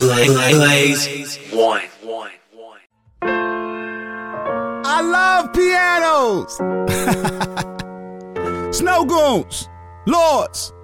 Blaze One. I love pianos. Snow Goons, Lords,